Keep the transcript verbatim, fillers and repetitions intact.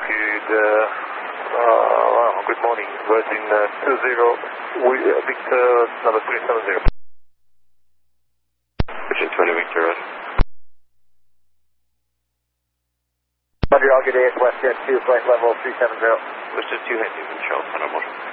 altitude, uh, uh, good morning, Virgin uh, two zero, we, uh, Victor number three seven zero. Virgin twenty Victor, right? Montreal, good day, it's WestJet two, flight level three seven zero. WestJet two, heading in Charles Center, motion.